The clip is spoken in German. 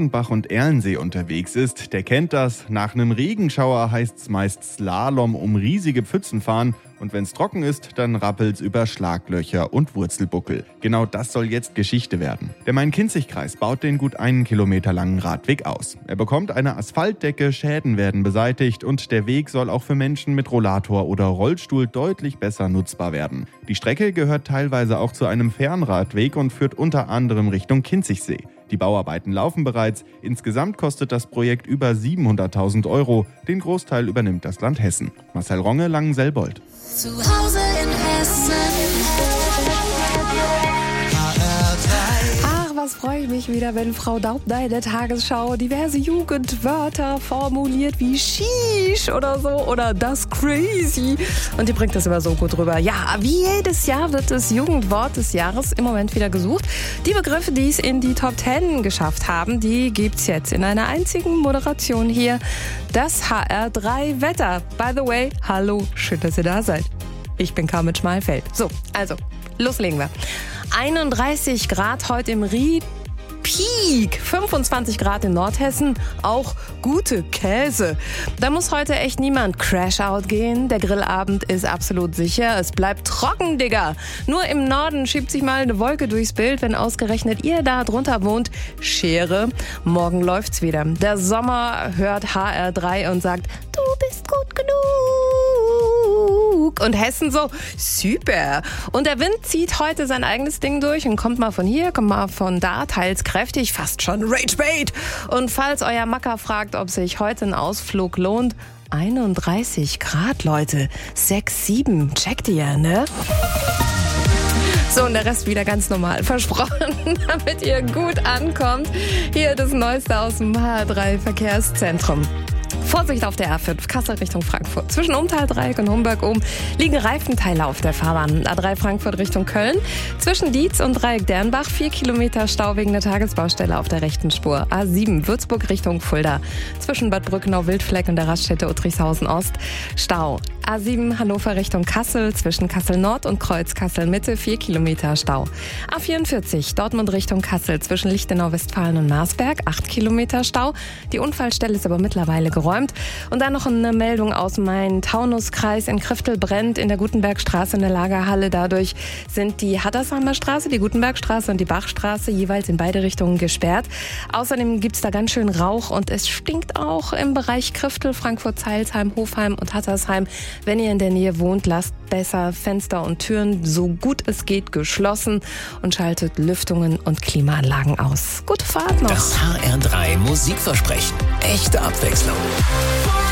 Rothenbach und Erlensee unterwegs ist, der kennt das. Nach einem Regenschauer heißt's meist Slalom um riesige Pfützen fahren. Und wenn's trocken ist, dann rappelt's über Schlaglöcher und Wurzelbuckel. Genau das soll jetzt Geschichte werden. Der Main-Kinzig-Kreis baut den gut 1 Kilometer langen Radweg aus. Er bekommt eine Asphaltdecke, Schäden werden beseitigt und der Weg soll auch für Menschen mit Rollator oder Rollstuhl deutlich besser nutzbar werden. Die Strecke gehört teilweise auch zu einem Fernradweg und führt unter anderem Richtung Kinzigsee. Die Bauarbeiten laufen bereits. Insgesamt kostet das Projekt über 700.000 €. Den Großteil übernimmt das Land Hessen. Marcel Ronge, Langenselbold. Zu Hause in Hessen. Ach, was freue ich mich wieder, wenn Frau Daubner in der Tagesschau diverse Jugendwörter formuliert wie Sheesh oder so oder das Crazy. Und die bringt das immer so gut rüber. Ja, wie jedes Jahr wird das Jugendwort des Jahres im Moment wieder gesucht. Die Begriffe, die es in die Top 10 geschafft haben, die gibt's jetzt in einer einzigen Moderation hier. Das HR3 Wetter. By the way, hallo, schön, dass ihr da seid. Ich bin Carmen Schmalfeld. So, also, loslegen wir. 31 Grad heute im Ried. Peak, 25 Grad in Nordhessen, auch gute Käse. Da muss heute echt niemand Crash-Out gehen. Der Grillabend ist absolut sicher. Es bleibt trocken, Digga. Nur im Norden schiebt sich mal eine Wolke durchs Bild, wenn ausgerechnet ihr da drunter wohnt. Schere, morgen läuft's wieder. Der Sommer hört HR3 und sagt, du bist gut genug. Und Hessen so, super. Und der Wind zieht heute sein eigenes Ding durch und kommt mal von hier, kommt mal von da, teils kräftig, fast schon Ragebait. Und falls euer Macker fragt, ob sich heute ein Ausflug lohnt, 31 Grad, Leute. 6, 7, checkt ihr, ne? So, und der Rest wieder ganz normal, versprochen, damit ihr gut ankommt. Hier das Neueste aus dem HR3 Verkehrszentrum. Vorsicht auf der A5, Kassel Richtung Frankfurt. Zwischen Umtal-Dreieck und Homberg liegen Reifenteile auf der Fahrbahn. A3 Frankfurt Richtung Köln. Zwischen Dietz und Dreieck Dernbach 4 Kilometer Stau wegen der Tagesbaustelle auf der rechten Spur. A7 Würzburg Richtung Fulda. Zwischen Bad Brückenau Wildfleck und der Raststätte Uttrichshausen Ost Stau. A7 Hannover Richtung Kassel. Zwischen Kassel Nord und Kreuz Kassel Mitte 4 Kilometer Stau. A44 Dortmund Richtung Kassel. Zwischen Lichtenau Westfalen und Marsberg 8 Kilometer Stau. Die Unfallstelle ist aber mittlerweile geräumt. Und dann noch eine Meldung aus Main-Taunus-Kreis. In Kriftel brennt in der Gutenbergstraße in der Lagerhalle. Dadurch sind die Hattersheimer Straße, die Gutenbergstraße und die Bachstraße jeweils in beide Richtungen gesperrt. Außerdem gibt's da ganz schön Rauch und es stinkt auch im Bereich Kriftel, Frankfurt, Zeilsheim, Hofheim und Hattersheim. Wenn ihr in der Nähe wohnt, lasst besser Fenster und Türen so gut es geht geschlossen und schaltet Lüftungen und Klimaanlagen aus. Gute Fahrt noch. Das HR3 Musikversprechen. Echte Abwechslung.